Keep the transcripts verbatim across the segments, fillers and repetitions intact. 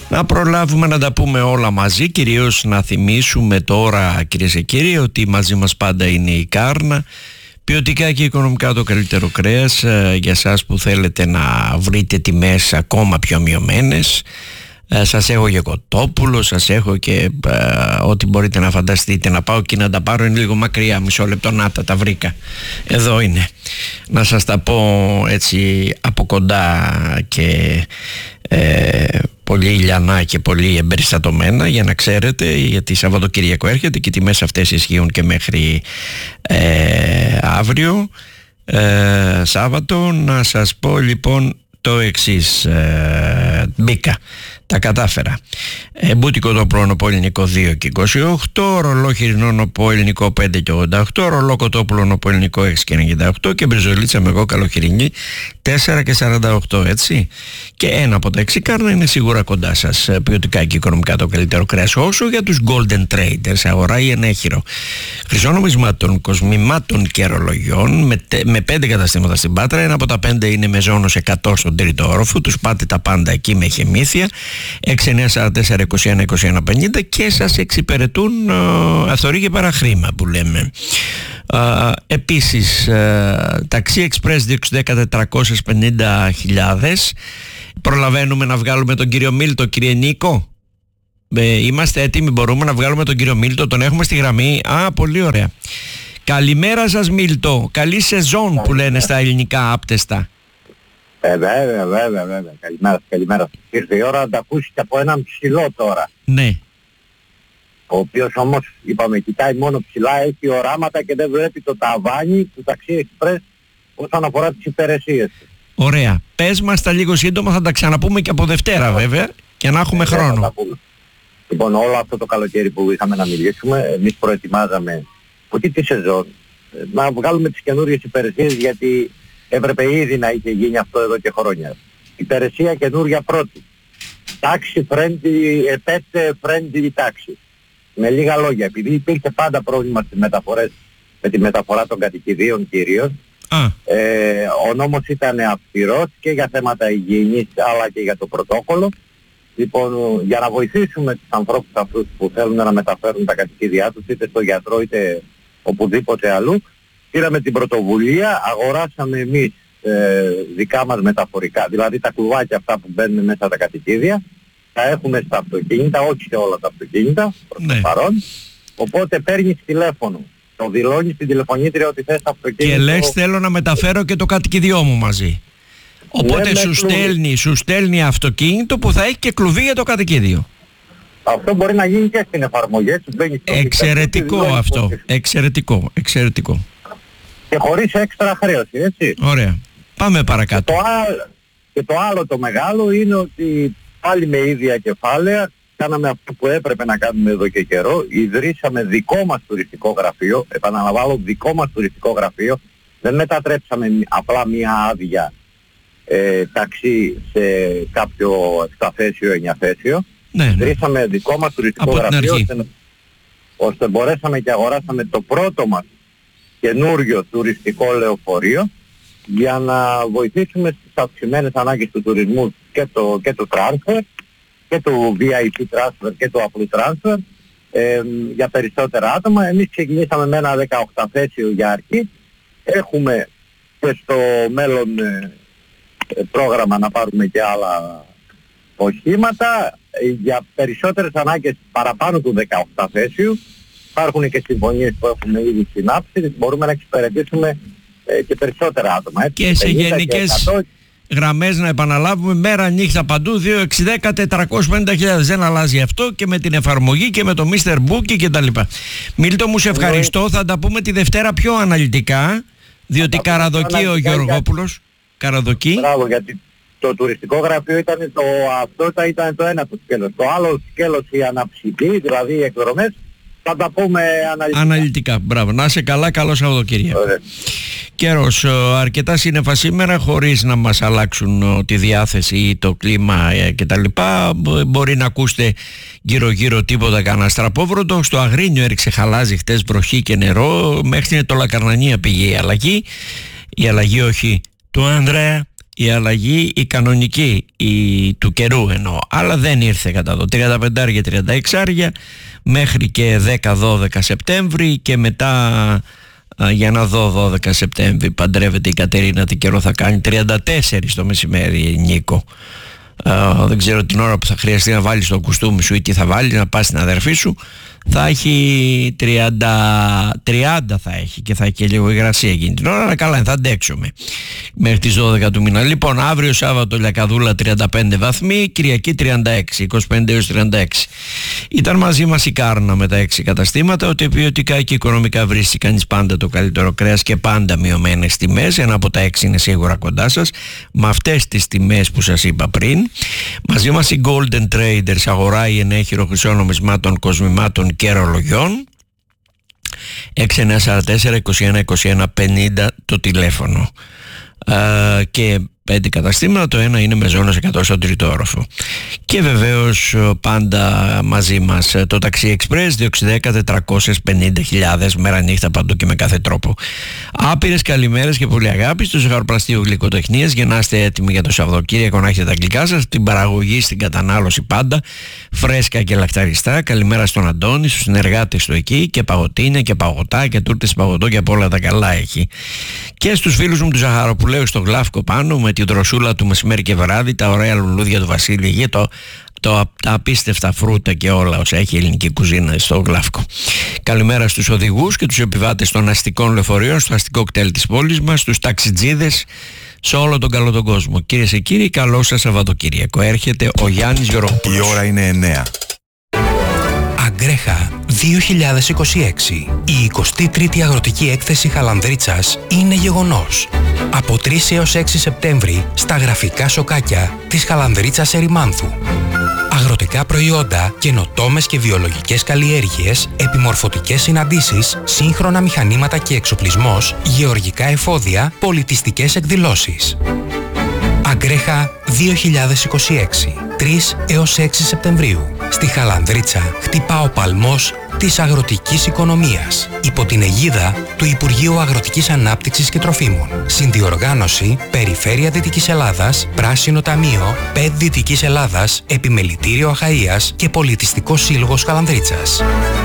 Να προλάβουμε να τα πούμε όλα μαζί, κυρίως να θυμίσουμε τώρα, κυρίες και κύριοι, ότι μαζί μας πάντα είναι η Κάρνα. Ποιοτικά και οικονομικά το καλύτερο κρέας για εσάς που θέλετε να βρείτε τιμές ακόμα πιο μειωμένες. Σας έχω και κοτόπουλο, σας έχω και ε, ό,τι μπορείτε να φανταστείτε. Να πάω και να τα πάρω, είναι λίγο μακριά, μισό λεπτό, να τα, τα βρήκα. Εδώ είναι. Να σας τα πω έτσι από κοντά και ε, πολύ ηλιανά και πολύ εμπεριστατωμένα, για να ξέρετε, γιατί Σαββατοκύριακο έρχεται και οι τιμές αυτές ισχύουν και μέχρι ε, αύριο ε, Σάββατο. Να σας πω λοιπόν το εξής, ε, μπήκα, τα κατάφερα. Ε, μπούτικο το πρόνοπο ελληνικό δύο και είκοσι οκτώ, ρολό χοιρινό νοπό ελληνικό πέντε και ογδόντα οκτώ, ρολό κοτόπουλο νοπό ελληνικό έξι και ενενήντα οκτώ και μπριζολίτσα με γόκαλο χοιρινή τέσσερα και σαράντα οκτώ, έτσι. Και ένα από τα έξι Κάρνα είναι σίγουρα κοντά σας. Ποιοτικά και οικονομικά το καλύτερο κρέας. Όσο για τους golden traders, αγορά ή ενέχειρο χρυσόνομισμάτων, κοσμημάτων και ρολογιών με, με πέντε καταστήματα στην Πάτρα. Ένα από τα πέντε είναι με ζώνος εκατό στον τρίτο όροφο. Τους πάτε τα πάντα εκεί με χεμήθεια. έξι εννιά σαράντα τέσσερα είκοσι ένα είκοσι ένα πενήντα και σας εξυπηρετούν uh, αυθορή και παραχρήμα που λέμε. Uh, επίσης uh, ταξί εξπρές δύο δέκα τετρακόσιες πενήντα χιλιάδες. Προλαβαίνουμε να βγάλουμε τον κύριο Μίλτο, κύριε Νίκο? Ε, είμαστε έτοιμοι, μπορούμε να βγάλουμε τον κύριο Μίλτο? Τον έχουμε στη γραμμή. Α, πολύ ωραία. Καλημέρα σας Μίλτο. Καλή σεζόν που λένε στα ελληνικά άπτεστα. Ε, βέβαια, βέβαια, βέβαια. Καλημέρα, καλημέρα. Ήρθε η ώρα να τα ακούσει και από έναν ψηλό τώρα. Ναι. Ο οποίος όμως, είπαμε, κοιτάει μόνο ψηλά, έχει οράματα και δεν βλέπει το ταβάνι του ταξί εξπρές όσον αφορά τις υπηρεσίες. Ωραία. Πες μας τα λίγο σύντομα, θα τα ξαναπούμε και από Δευτέρα βέβαια και να έχουμε ε, χρόνο. Λοιπόν, όλο αυτό το καλοκαίρι που είχαμε να μιλήσουμε, εμείς προετοιμάζαμε όχι τη σεζόν, να βγάλουμε τις καινούριες υπηρεσίες, γιατί έπρεπε ήδη να είχε γίνει αυτό εδώ και χρόνια. Υπηρεσία καινούρια πρώτη. Taxi friendly, pet friendly taxi. Με λίγα λόγια, επειδή υπήρχε πάντα πρόβλημα στις μεταφορές, με τη μεταφορά των κατοικιδίων κυρίως, ah. ε, ο νόμος ήταν αυστηρός και για θέματα υγιεινής αλλά και για το πρωτόκολλο. Λοιπόν, για να βοηθήσουμε τους ανθρώπους αυτούς που θέλουν να μεταφέρουν τα κατοικίδια τους, είτε στο γιατρό είτε οπουδήποτε αλλού, πήραμε την πρωτοβουλία, αγοράσαμε εμείς ε, δικά μας μεταφορικά, δηλαδή τα κλουβάκια αυτά που μπαίνουν μέσα τα κατοικίδια, τα έχουμε στα αυτοκίνητα, όχι σε όλα τα αυτοκίνητα προς το παρόν, οπότε παίρνεις τηλέφωνο, το δηλώνεις στην τηλεφωνήτρια ότι θες αυτοκίνητο. Και λες θέλω να μεταφέρω και το κατοικιδιό μου μαζί. Οπότε ναι, σου, στέλνει, σου στέλνει αυτοκίνητο που θα έχει και κλουβί για το κατοικίδιο. Αυτό μπορεί να γίνει και στην εφαρμογή. Εξαιρετικό αυτό. Εξαιρετικό, εξαιρετικό. Και χωρίς έξτρα χρέωση, έτσι. Ωραία. Πάμε παρακάτω. Και το, άλλο, και το άλλο το μεγάλο είναι ότι πάλι με ίδια κεφάλαια κάναμε αυτό που έπρεπε να κάνουμε εδώ και καιρό. Ιδρύσαμε δικό μας τουριστικό γραφείο. Επαναλαμβάνω, δικό μας τουριστικό γραφείο. Δεν μετατρέψαμε απλά μία άδεια ε, ταξί σε κάποιο επταθέσιο, εννιαθέσιο. Ναι, ναι. Ιδρύσαμε δικό μας τουριστικό από γραφείο ώστε, ώστε μπορέσαμε και αγοράσαμε το πρώτο μας καινούριο τουριστικό λεωφορείο για να βοηθήσουμε στις αυξημένες ανάγκες του τουρισμού και, το, και του transfer και του βι άι πι transfer και του απλού transfer ε, για περισσότερα άτομα. Εμείς ξεκινήσαμε με ένα δεκαοκταθέσιο για αρχή. Έχουμε και στο μέλλον ε, ε, πρόγραμμα να πάρουμε και άλλα οχήματα ε, για περισσότερες ανάγκες παραπάνω του δεκαοκταθέσιου. Υπάρχουν και συμφωνίες που έχουμε ήδη συνάψει, μπορούμε να εξυπηρετήσουμε ε, και περισσότερα άτομα. Έτσι, και σε γενικές γραμμές να επαναλάβουμε, μέρα νύχτα παντού, δύο έξι δέκα τετρακόσιες πενήντα χιλιάδες. Δεν αλλάζει αυτό και με την εφαρμογή και με το μίστερ Bookie και τα λοιπά. Μίλτο μου, σε ευχαριστώ. Θα τα πούμε τη Δευτέρα πιο αναλυτικά, διότι καραδοκεί ο Γεωργόπουλος. Καραδοκεί. Μπράβο, γιατί το τουριστικό γραφείο ήταν το, αυτό ήταν το ένα του σκέλος. Το άλλο σκέλος η αναψυχή, δηλαδή οι εκδρομές, θα τα πούμε αναλυτικά. Αναλυτικά, μπράβο. Να είσαι καλά, καλό Σαββατοκύριακο. Καιρός αρκετά σύννεφα σήμερα, χωρίς να μας αλλάξουν τη διάθεση ή το κλίμα κτλ. Μπορεί να ακούσετε γύρω γύρω τίποτα κανένα στραπόβροντο. Στο Αγρίνιο έριξε χαλάζι χτες βροχή και νερό. Μέχρι την Ετωλακαρνανία πήγε η αλλαγή. Η αλλαγή όχι του Ανδρέα, η αλλαγή, η κανονική, η, του καιρού εννοώ, αλλά δεν ήρθε κατά το τριάντα πέντε τριάντα έξι μέχρι και δέκα δώδεκα Σεπτέμβρη, και μετά α, για να δω δώδεκα Σεπτέμβρη παντρεύεται η Κατερίνα, τι καιρό θα κάνει, τριάντα τέσσερα το μεσημέρι, Νίκο. Uh, δεν ξέρω την ώρα που θα χρειαστεί να βάλεις το κουστούμι σου ή τι θα βάλεις, να πας στην αδερφή σου, θα έχει τριάντα, τριάντα θα έχει, και θα έχει και λίγο υγρασία εκείνη την ώρα, αλλά καλά, θα αντέξουμε μέχρι τις δώδεκα του μήνα. Λοιπόν, αύριο Σάββατο Λιακαδούλα τριάντα πέντε βαθμοί, Κυριακή τριάντα έξι, είκοσι πέντε έως τριάντα έξι. Ήταν μαζί μας η Κάρνα με τα έξι καταστήματα, ότι ποιοτικά και οικονομικά βρίσκει κανείς πάντα το καλύτερο κρέας και πάντα μειωμένες τιμές. Ένα από τα έξι είναι σίγουρα κοντά σας, με αυτές τις τιμές που σας είπα πριν. Μαζί μας οι Golden Traders, αγορά ή ενέχειρο χρυσών νομισμάτων, κοσμημάτων και ρολογιών. έξι εννιά τέσσερα τέσσερα είκοσι ένα είκοσι ένα πενήντα το τηλέφωνο. Uh, και πέντε καταστήματα, το ένα είναι με ζώνες εκατό στον τρίτο όροφο. Και βεβαίως πάντα μαζί μας το Taxi Express δύο έξι ένα μηδέν τετρακόσιες πενήντα χιλιάδες, μέρα νύχτα, παντού και με κάθε τρόπο. Άπειρες καλημέρες και πολύ αγάπη στο Ζαχαροπλαστείο Γλυκοτεχνίας, για να είστε έτοιμοι για το Σαββατοκύριακο να έχετε τα γλυκά σας, την παραγωγή, στην κατανάλωση πάντα φρέσκα και λαχταριστά. Καλημέρα στον Αντώνη, στους συνεργάτες του εκεί, και παγωτίνια και παγωτά και τούρτες παγωτό και από όλα τα καλά έχει. Και στους φίλους μου του Ζαχαροπουλαίου στο Γλάφκο πάνω, με την δροσούλα του μεσημέρι και βράδυ, τα ωραία λουλούδια του Βασίλη Γη, το, το, τα απίστευτα φρούτα και όλα όσα έχει η ελληνική κουζίνα στο Γλάφκο. Καλημέρα στους οδηγούς και τους επιβάτες των αστικών λεωφορείων, στο αστικό κτέλ της πόλης μας, στους ταξιτζίδες, σε όλο τον καλό τον κόσμο. Κυρίες και κύριοι, καλό σας Σαββατοκύριακο. Έρχεται ο Γιάννης Γεωργόπουλος. Η ώρα είναι εννέα. Αγκρέχα δύο χιλιάδες είκοσι έξι. Η εικοστή τρίτη Αγροτική Έκθεση Χαλανδρίτσας είναι γεγονός. Από τρεις έως έξι Σεπτέμβρη στα γραφικά σοκάκια της Χαλανδρίτσας Ερημάνθου. Αγροτικά προϊόντα, καινοτόμες και βιολογικές καλλιέργειες, επιμορφωτικές συναντήσεις, σύγχρονα μηχανήματα και εξοπλισμός, γεωργικά εφόδια, πολιτιστικές εκδηλώσεις. Αγκρέχα δύο χιλιάδες είκοσι έξι. τρεις έως έξι Σεπτεμβρίου. Στη Χαλανδρίτσα χτυπά ο παλμός της αγροτικής οικονομίας, υπό την αιγίδα του Υπουργείου Αγροτικής Ανάπτυξης και Τροφίμων. Συνδιοργάνωση Περιφέρεια Δυτικής Ελλάδας, Πράσινο Ταμείο, ΠΕΤ Δυτικής Ελλάδας, Επιμελητήριο Αχαΐας και Πολιτιστικός Σύλλογος Χαλανδρίτσας.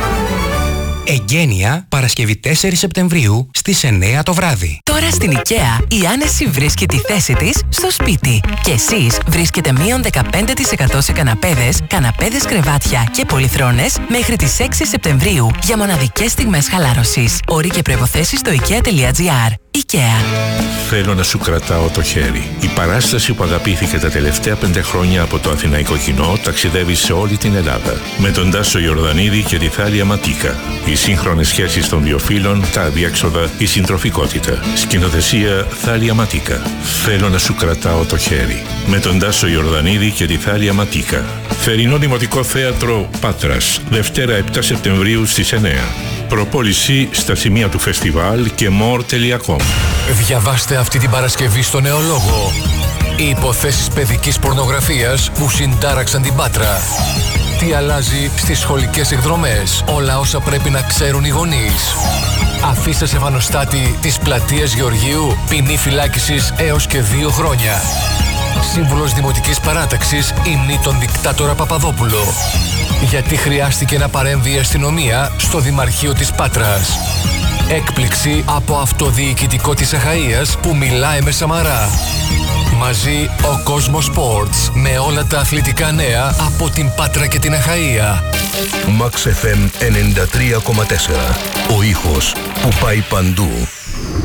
Εγγένεια Παρασκευή τέσσερις Σεπτεμβρίου στις εννέα το βράδυ. Τώρα στην IKEA η άνεση βρίσκει τη θέση της στο σπίτι. Και εσείς βρίσκετε μείον δεκαπέντε τοις εκατό σε καναπέδες, καναπέδες κρεβάτια και πολυθρόνες μέχρι τις έξι Σεπτεμβρίου για μοναδικές στιγμές χαλάρωσης. Όροι και προϋποθέσεις στο ikea.gr. IKEA. Θέλω να σου κρατάω το χέρι. Η παράσταση που αγαπήθηκε τα τελευταία πέντε χρόνια από το αθηναϊκό κοινό ταξιδεύει σε όλη την Ελλάδα. Με τον Τάσο Ιορδανίδη και τη Θάλια Ματίκα. Οι σύγχρονες σχέσεις των δύο φύλων, τα αδιέξοδα, η συντροφικότητα. Σκηνοθεσία Θάλια Ματίκα. Θέλω να σου κρατάω το χέρι. Με τον Τάσο Ιορδανίδη και τη Θάλια Ματίκα. Θερινό Δημοτικό Θέατρο Πάτρας. Δευτέρα επτά Σεπτεμβρίου στις εννέα. Προπόληση στα σημεία του φεστιβάλ και more τελεία com. Διαβάστε αυτή την Παρασκευή στο Νεολόγο. Οι υποθέσεις παιδικής πορνογραφίας που συντάραξαν την Πάτρα. Τι αλλάζει στις σχολικές εκδρομές. Όλα όσα πρέπει να ξέρουν οι γονείς. Αφήστε σε βανοστάτη της πλατείας Γεωργίου, ποινή φυλάκισης έως και δύο χρόνια. Σύμβουλος Δημοτικής Παράταξης υμνεί τον δικτάτορα Παπαδόπουλο. Γιατί χρειάστηκε να παρέμβει η αστυνομία στο Δημαρχείο της Πάτρας. Έκπληξη από αυτοδιοικητικό της Αχαΐας που μιλάει με Σαμαρά. Μαζί ο Κόσμος Sports με όλα τα αθλητικά νέα από την Πάτρα και την Αχαΐα. Max εφ εμ ενενήντα τρία κόμμα τέσσερα. Ο ήχος που πάει παντού.